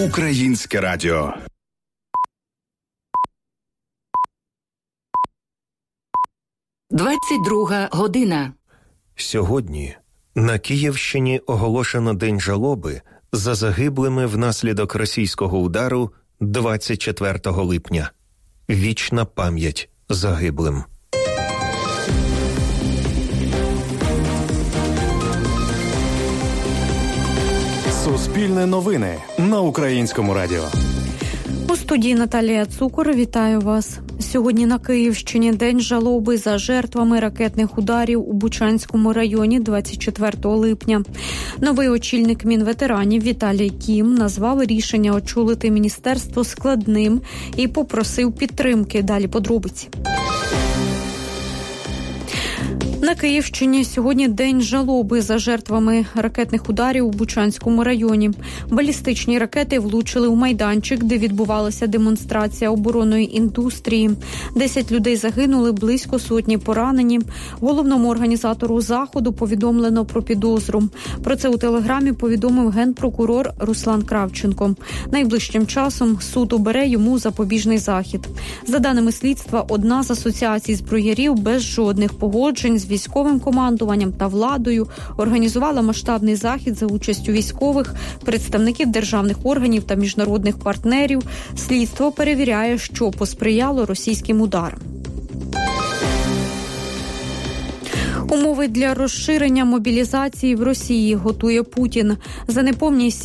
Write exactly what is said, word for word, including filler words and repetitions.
Українське радіо. двадцять друга година. Сьогодні на Київщині оголошено День жалоби за загиблими внаслідок російського удару двадцять четвертого липня. Вічна пам'ять загиблим. Суспільне новини на Українському радіо. У студії Наталія Цукор. Вітаю вас. Сьогодні на Київщині День жалоби за жертвами ракетних ударів у Бучанському районі двадцять четвертого липня. Новий очільник Мінветеранів Віталій Кім назвав рішення очолити міністерство складним і попросив підтримки. Далі подробиці. На Київщині сьогодні День жалоби за жертвами ракетних ударів у Бучанському районі. Балістичні ракети влучили у майданчик, де відбувалася демонстрація оборонної індустрії. Десять людей загинули, близько сотні поранені. Головному організатору заходу повідомлено про підозру. Про це у телеграмі повідомив генпрокурор Руслан Кравченко. Найближчим часом суд обере йому запобіжний захід. За даними слідства, одна з асоціацій зброярів без жодних погоджень з військовим командуванням та владою організувала масштабний захід за участю військових, представників державних органів та міжнародних партнерів. Слідство перевіряє, що посприяло російським ударам. Умови для розширення мобілізації в Росії готує Путін. За неповні